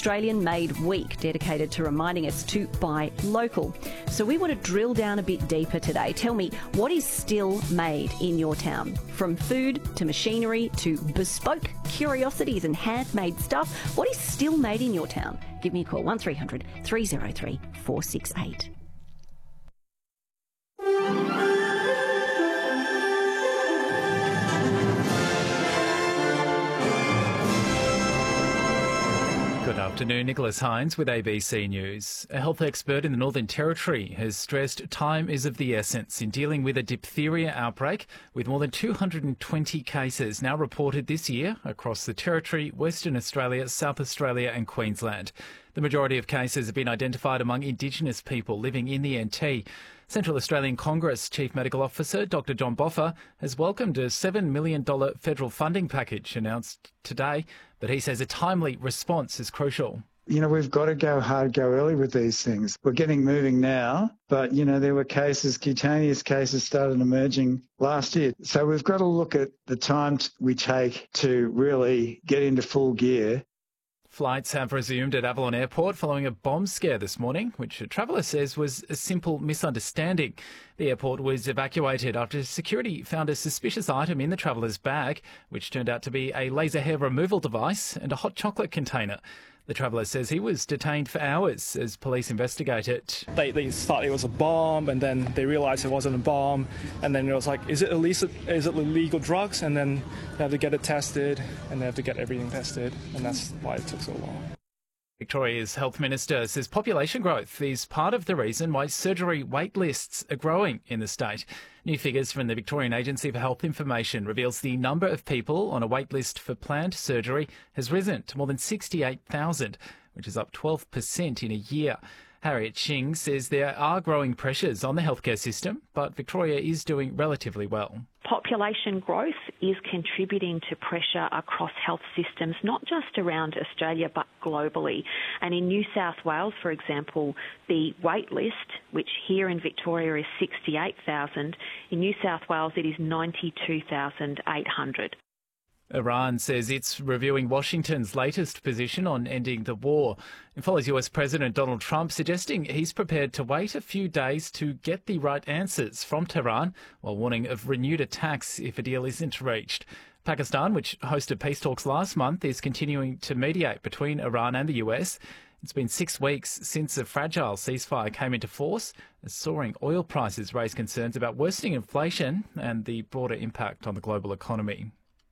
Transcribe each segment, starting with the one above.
Australian-made week dedicated to reminding us to buy local. So we want to drill down a bit deeper today. Tell me, what is still made in your town? From food to machinery to bespoke curiosities and handmade stuff, what is still made in your town? Give me a call, 1300 303 468. Good afternoon, Nicholas Hines with ABC News. A health expert in the Northern Territory has stressed time is of the essence in dealing with a diphtheria outbreak, with more than 220 cases now reported this year across the Territory, Western Australia, South Australia and Queensland. The majority of cases have been identified among Indigenous people living in the NT. Central Australian Congress Chief Medical Officer Dr John Boffa has welcomed a $7 million federal funding package announced today, but he says a timely response is crucial. You know, we've got to go hard, go early with these things. We're getting moving now, but, you know, there were cases, cutaneous cases started emerging last year. So we've got to look at the time we take to really get into full gear. Flights have resumed at Avalon Airport following a bomb scare this morning, which a traveller says was a simple misunderstanding. The airport was evacuated after security found a suspicious item in the traveller's bag, which turned out to be a laser hair removal device and a hot chocolate container. The traveller says he was detained for hours as police investigate it. They thought it was a bomb, and then they realised it wasn't a bomb, and then it was like, is it illegal drugs? And then they have to get it tested, and they have to get everything tested, and that's why it took so long. Victoria's Health Minister says population growth is part of the reason why surgery wait lists are growing in the state. New figures from the Victorian Agency for Health Information reveals the number of people on a wait list for planned surgery has risen to more than 68,000, which is up 12% in a year. Harriet Ching says there are growing pressures on the healthcare system, but Victoria is doing relatively well. Population growth is contributing to pressure across health systems, not just around Australia but globally. And in New South Wales, for example, the wait list, which here in Victoria is 68,000, in New South Wales it is 92,800. Iran says it's reviewing Washington's latest position on ending the war. It follows US President Donald Trump suggesting he's prepared to wait a few days to get the right answers from Tehran, while warning of renewed attacks if a deal isn't reached. Pakistan, which hosted peace talks last month, is continuing to mediate between Iran and the US. It's been 6 weeks since a fragile ceasefire came into force, as soaring oil prices raise concerns about worsening inflation and the broader impact on the global economy.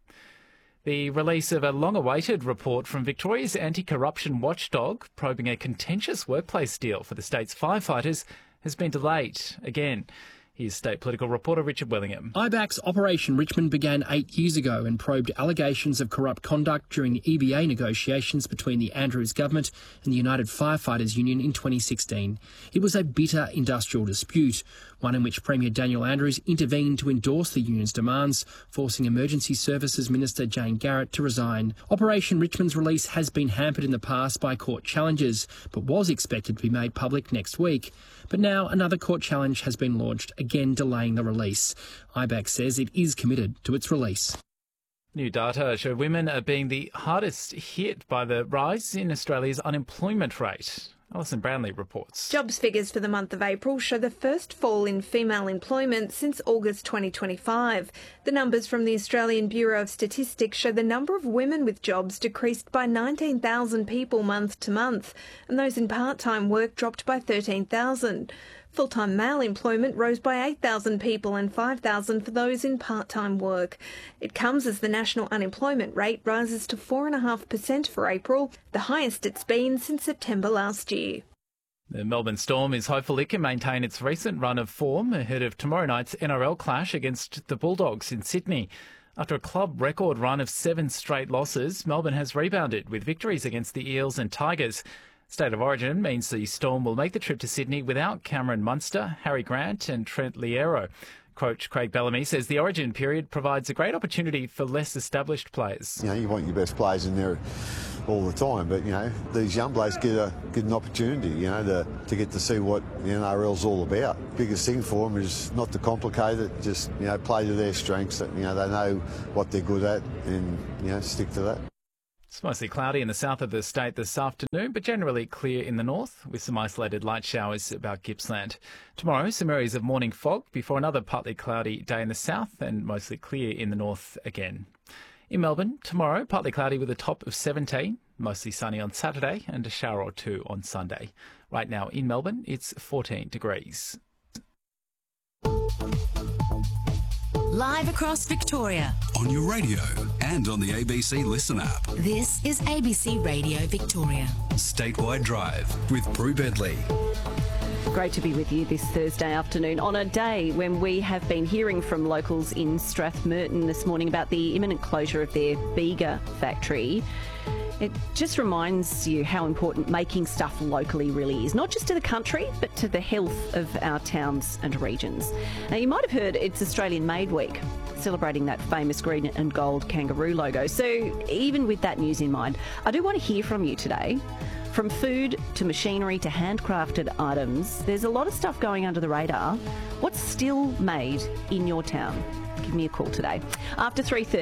The release of a long-awaited report from Victoria's anti-corruption watchdog probing a contentious workplace deal for the state's firefighters has been delayed again. Here's state political reporter Richard Wellingham. IBAC's Operation Richmond began 8 years ago and probed allegations of corrupt conduct during the EBA negotiations between the Andrews government and the United Firefighters Union in 2016. It was a bitter industrial dispute, one in which Premier Daniel Andrews intervened to endorse the union's demands, forcing Emergency Services Minister Jane Garrett to resign. Operation Richmond's release has been hampered in the past by court challenges, but was expected to be made public next week. But now another court challenge has been launched, again delaying the release. IBAC says it is committed to its release. New data show women are being the hardest hit by the rise in Australia's unemployment rate. Alison Brownlee reports. Jobs figures for the month of April show the first fall in female employment since August 2025. The numbers from the Australian Bureau of Statistics show the number of women with jobs decreased by 19,000 people month to month, and those in part-time work dropped by 13,000. Full-time male employment rose by 8,000 people and 5,000 for those in part-time work. It comes as the national unemployment rate rises to 4.5% for April, the highest it's been since September last year. The Melbourne Storm is hopeful it can maintain its recent run of form ahead of tomorrow night's NRL clash against the Bulldogs in Sydney. After a club record run of 7 straight losses, Melbourne has rebounded with victories against the Eels and Tigers. State of origin means the Storm will make the trip to Sydney without Cameron Munster, Harry Grant and Trent Liero. Coach Craig Bellamy says the origin period provides a great opportunity for less established players. You know, you want your best players in there all the time, but, you know, these young players get an opportunity, you know, to get to see what the NRL's all about. Biggest thing for them is not to complicate it, just, you know, play to their strengths, that, you know, they know what they're good at and, you know, stick to that. It's mostly cloudy in the south of the state this afternoon, but generally clear in the north, with some isolated light showers about Gippsland. Tomorrow, some areas of morning fog before another partly cloudy day in the south and mostly clear in the north again. In Melbourne, tomorrow, partly cloudy with a top of 17, mostly sunny on Saturday and a shower or two on Sunday. Right now in Melbourne, it's 14 degrees. Live across Victoria. On your radio and on the ABC Listen app. This is ABC Radio Victoria. Statewide Drive with Prue Bentley. Great to be with you this Thursday afternoon on a day when we have been hearing from locals in Strathmerton this morning about the imminent closure of their Bega factory. It just reminds you how important making stuff locally really is, not just to the country, but to the health of our towns and regions. Now, you might have heard it's Australian Made Week, celebrating that famous green and gold kangaroo logo. So even with that news in mind, I do want to hear from you today. From food to machinery to handcrafted items, there's a lot of stuff going under the radar. What's still made in your town? Give me a call today. After 3:30.